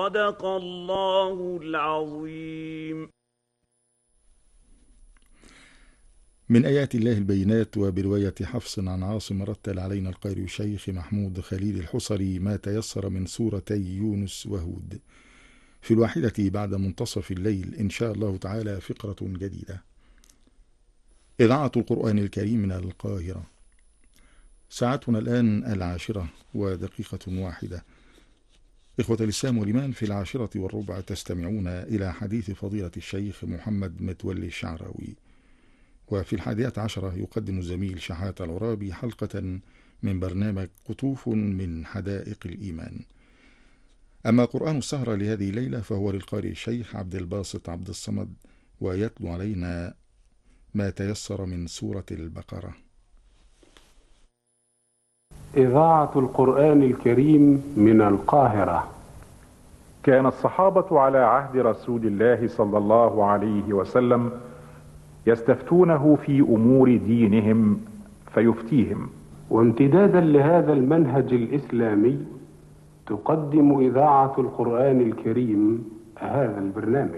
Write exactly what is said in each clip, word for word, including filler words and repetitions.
صدق الله العظيم. من آيات الله البينات. وبرواية حفص عن عاصم رتل علينا القارئ الشيخ محمود خليل الحصري ما تيسر من سورتي يونس وهود في الواحدة بعد منتصف الليل إن شاء الله تعالى. فقرة جديدة. إذاعة القرآن الكريم من القاهرة. ساعتنا الآن العاشرة ودقيقة واحدة. إخوة الإسلام والإيمان، في العاشرة والربع تستمعون إلى حديث فضيلة الشيخ محمد متولي الشعراوي. وفي الحادية عشرة يقدم الزميل شحات العرابي حلقة من برنامج قطوف من حدائق الإيمان. أما قرآن السهرة لهذه الليلة فهو للقارئ الشيخ عبد الباسط عبد الصمد، ويتلو علينا ما تيسر من سورة البقرة. إذاعة القرآن الكريم من القاهرة. كان الصحابة على عهد رسول الله صلى الله عليه وسلم يستفتونه في أمور دينهم فيفتيهم. وامتدادا لهذا المنهج الإسلامي تقدم إذاعة القرآن الكريم هذا البرنامج.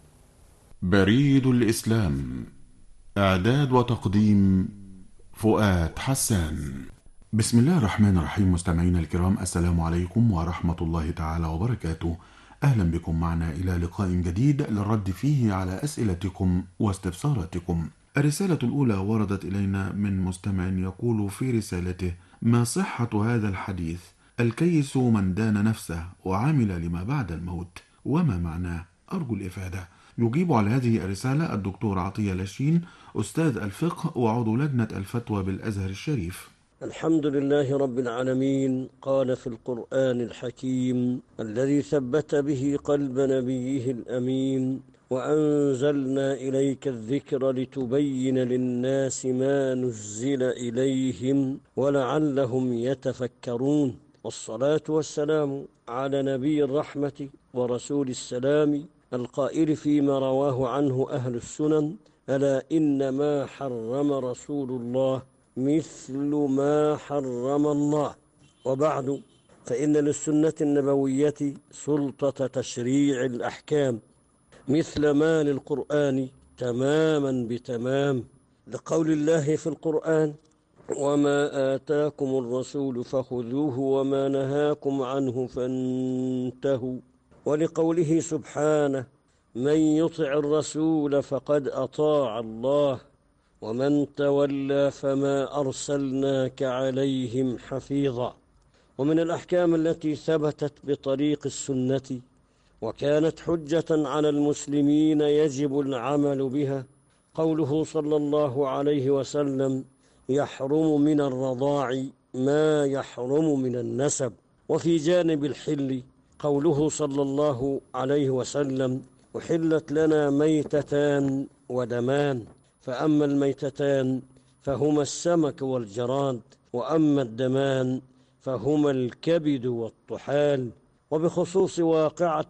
بريد الإسلام، إعداد وتقديم فؤاد حسان. بسم الله الرحمن الرحيم. مستمعينا الكرام، السلام عليكم ورحمة الله تعالى وبركاته. أهلا بكم معنا إلى لقاء جديد للرد فيه على أسئلتكم واستفساراتكم. الرسالة الأولى وردت إلينا من مستمع يقول في رسالته: ما صحة هذا الحديث الكيس من دان نفسه وعمل لما بعد الموت، وما معناه؟ أرجو الإفادة. يجيب على هذه الرسالة الدكتور عطية لاشين، أستاذ الفقه وعضو لجنة الفتوى بالأزهر الشريف. الحمد لله رب العالمين. قال في القرآن الحكيم الذي ثبت به قلب نبيه الأمين: وأنزلنا إليك الذكر لتبين للناس ما نزل إليهم ولعلهم يتفكرون. والصلاة والسلام على نبي الرحمة ورسول السلام القائل فيما رواه عنه أهل السنن: ألا إنما حرم رسول الله مثل ما حرم الله. وبعد، فإن للسنة النبوية سلطة تشريع الأحكام مثل ما للقرآن تماما بتمام، لقول الله في القرآن: وما آتاكم الرسول فخذوه وما نهاكم عنه فانتهوا، ولقوله سبحانه: من يطع الرسول فقد أطاع الله ومن تولى فما أرسلناك عليهم حفيظا. ومن الأحكام التي ثبتت بطريق السنة وكانت حجة على المسلمين يجب العمل بها قوله صلى الله عليه وسلم: يحرم من الرضاع ما يحرم من النسب. وفي جانب الحل قوله صلى الله عليه وسلم: أحلت لنا ميتتان ودمان، فأما الميتتان فهما السمك والجراد، وأما الدمان فهما الكبد والطحال. وبخصوص واقعة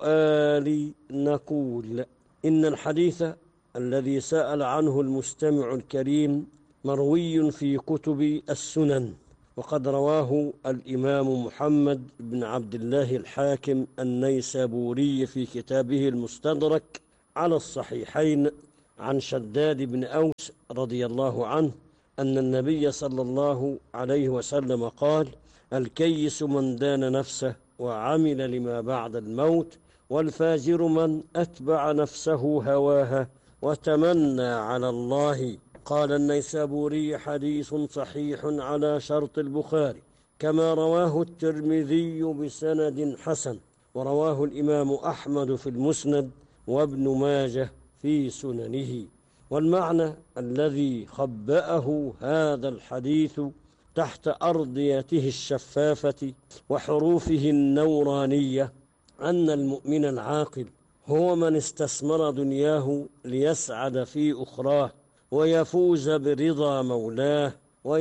السؤال نقول إن الحديث الذي سأل عنه المستمع الكريم مروي في كتب السنن، وقد رواه الإمام محمد بن عبد الله الحاكم النيسابوري في كتابه المستدرك على الصحيحين عن شداد بن أوس رضي الله عنه أن النبي صلى الله عليه وسلم قال: الكيس من دان نفسه وعمل لما بعد الموت، والفاجر من أتبع نفسه هواها وتمنى على الله. قال النيسابوري: حديث صحيح على شرط البخاري، كما رواه الترمذي بسند حسن، ورواه الإمام أحمد في المسند وابن ماجه في سننه. والمعنى الذي خبأه هذا الحديث تحت أرضيته الشفافة وحروفه النورانية أن المؤمن العاقل هو من استثمر دنياه ليسعد في أخراه ويفوز برضا مولاه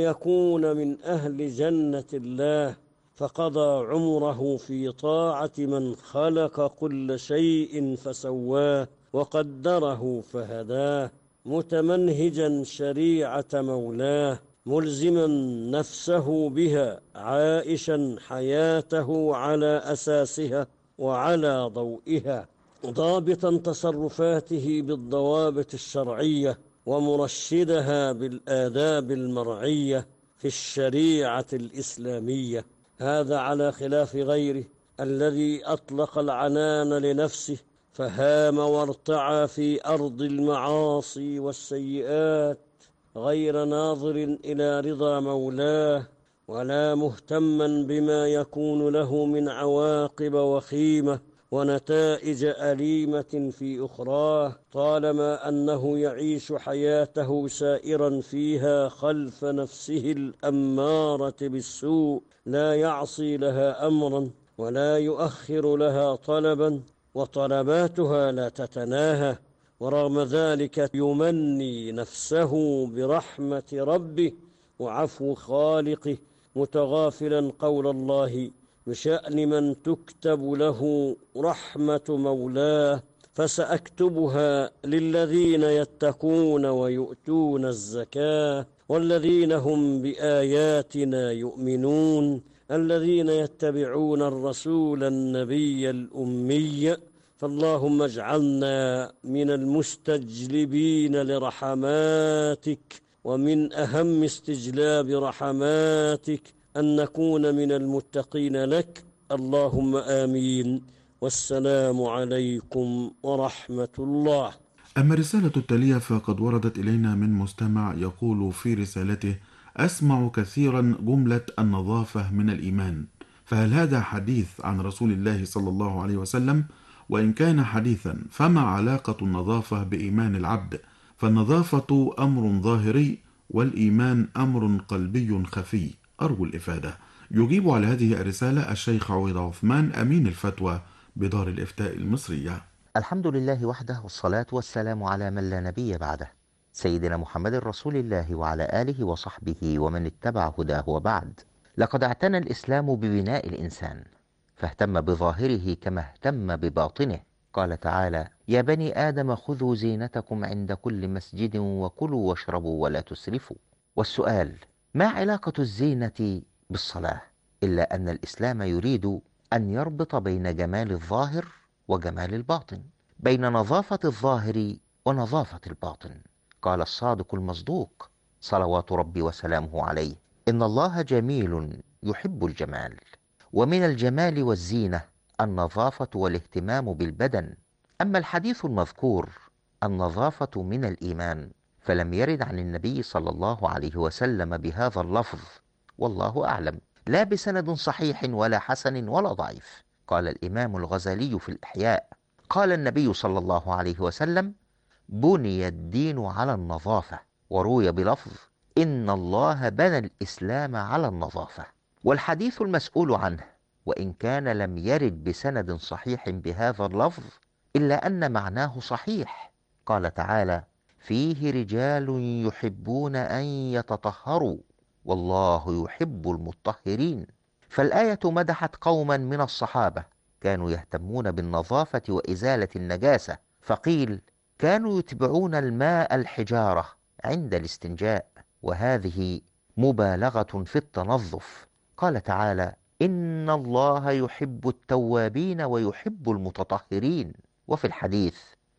ويكون من أهل جنة الله، فقضى عمره في طاعة من خلق كل شيء فسواه وقدره فهداه، متمنهجا شريعة مولاه، ملزما نفسه بها، عائشا حياته على أساسها، وعلى ضوئها، ضابطا تصرفاته بالضوابط الشرعية ومرشدها بالآداب المرعية في الشريعة الإسلامية. هذا على خلاف غيره الذي أطلق العنان لنفسه فهام وارتعى في أرض المعاصي والسيئات، غير ناظر إلى رضا مولاه ولا مهتما بما يكون له من عواقب وخيمة ونتائج أليمة في أخراه، طالما أنه يعيش حياته سائرا فيها خلف نفسه الأمارة بالسوء، لا يعصي لها أمرا ولا يؤخر لها طلبا، وطلباتها لا تتناهى، ورغم ذلك يمني نفسه برحمة ربه وعفو خالقه، متغافلا قول الله بشأن من تكتب له رحمة مولاه فسأكتبها للذين يتقون ويؤتون الزكاة والذين هم بآياتنا يؤمنون الذين يتبعون الرسول النبي الأمي. فاللهم اجعلنا من المستجلبين لرحماتك، ومن أهم استجلاب رحماتك أن نكون من المتقين لك، اللهم آمين. والسلام عليكم ورحمة الله. أما الرسالة التالية فقد وردت إلينا من مستمع يقول في رسالته: أسمع كثيرا جملة النظافة من الإيمان، فهل هذا حديث عن رسول الله صلى الله عليه وسلم؟ وإن كان حديثا فما علاقة النظافة بإيمان العبد؟ فالنظافة أمر ظاهري والإيمان أمر قلبي خفي، أرجو الإفادة. يجيب على هذه الرسالة الشيخ عويض عثمان أمين الفتوى بدار الإفتاء المصرية. الحمد لله وحده، والصلاة والسلام على من لا نبي بعده، سيدنا محمد رسول الله وعلى آله وصحبه ومن اتبع هداه. وبعد، لقد اعتنى الإسلام ببناء الإنسان، فاهتم بظاهره كما اهتم بباطنه. قال تعالى: يا بني آدم خذوا زينتكم عند كل مسجد وكلوا واشربوا ولا تسرفوا. والسؤال: ما علاقة الزينة بالصلاة؟ إلا أن الإسلام يريد أن يربط بين جمال الظاهر وجمال الباطن، بين نظافة الظاهر ونظافة الباطن. قال الصادق المصدوق صلوات ربي وسلامه عليه: إن الله جميل يحب الجمال، ومن الجمال والزينة النظافة والاهتمام بالبدن. أما الحديث المذكور النظافة من الإيمان فلم يرد عن النبي صلى الله عليه وسلم بهذا اللفظ، والله أعلم، لا بسند صحيح ولا حسن ولا ضعيف. قال الإمام الغزالي في الإحياء: قال النبي صلى الله عليه وسلم: بني الدين على النظافة. وروي بلفظ: إن الله بنى الإسلام على النظافة. والحديث المسؤول عنه وإن كان لم يرد بسند صحيح بهذا اللفظ إلا أن معناه صحيح. قال تعالى: فيه رجال يحبون أن يتطهروا والله يحب المطهرين. فالآية مدحت قوما من الصحابة كانوا يهتمون بالنظافة وإزالة النجاسة، فقيل: كانوا يتبعون الماء الحجارة عند الاستنجاء، وهذه مبالغة في التنظف. قال تعالى: إن الله يحب التوابين ويحب المتطهرين. وفي الحديث: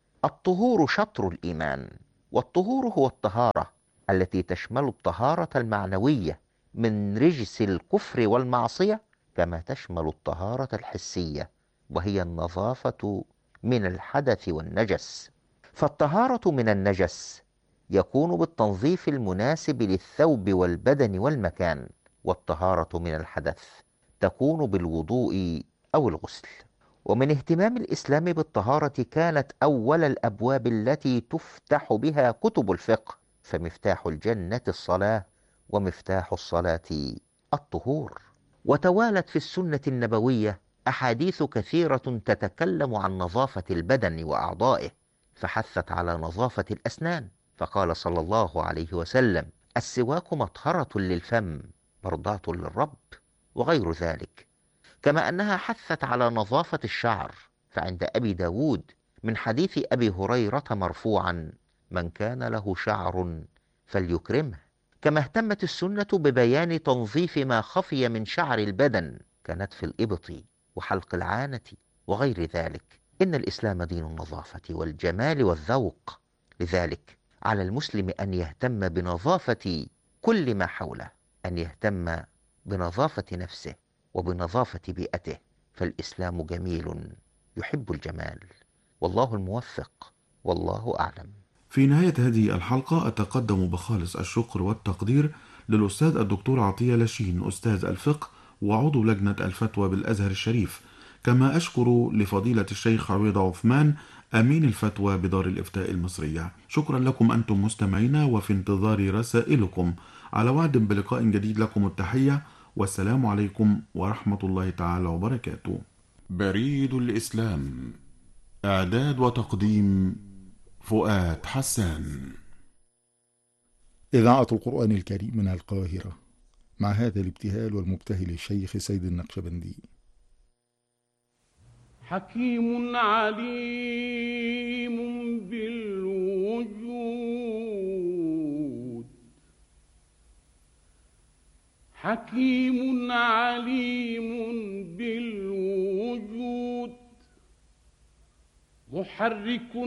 الطهور شطر الإيمان. والطهور هو الطهارة التي تشمل الطهارة المعنوية من رجس الكفر والمعصية، كما تشمل الطهارة الحسية وهي النظافة من الحدث والنجس. فالطهارة من النجس يكون بالتنظيف المناسب للثوب والبدن والمكان، والطهارة من الحدث تكون بالوضوء أو الغسل. ومن اهتمام الإسلام بالطهارة كانت أول الأبواب التي تفتح بها كتب الفقه، فمفتاح الجنة الصلاة ومفتاح الصلاة الطهور. وتوالت في السنة النبوية أحاديث كثيرة تتكلم عن نظافة البدن وأعضائه، فحثت على نظافة الأسنان، فقال صلى الله عليه وسلم: السواك مطهرة للفم مرضاة للرب، وغير ذلك. كما أنها حثت على نظافة الشعر، فعند أبي داود من حديث أبي هريرة مرفوعا: من كان له شعر فليكرمه. كما اهتمت السنة ببيان تنظيف ما خفي من شعر البدن كنتف الإبط وحلق العانة وغير ذلك. إن الإسلام دين النظافة والجمال والذوق، لذلك على المسلم أن يهتم بنظافة كل ما حوله، أن يهتم بنظافة نفسه وبنظافة بيئته، فالإسلام جميل يحب الجمال. والله الموفق، والله أعلم. في نهاية هذه الحلقة أتقدم بخالص الشكر والتقدير للأستاذ الدكتور عطية لاشين أستاذ الفقه وعضو لجنة الفتوى بالأزهر الشريف، كما أشكر لفضيلة الشيخ عويض عثمان أمين الفتوى بدار الإفتاء المصرية. شكرا لكم أنتم مستمعينا، وفي انتظار رسائلكم. على وعد بلقاء جديد، لكم التحية والسلام عليكم ورحمة الله تعالى وبركاته. بريد الإسلام، إعداد وتقديم فؤاد حسان. إذاعة القرآن الكريم من القاهرة، مع هذا الابتهال والمبتهل الشيخ سيد النقشبندي. حكيم عليم بالوجود، حكيم عليم بالوجود، محرك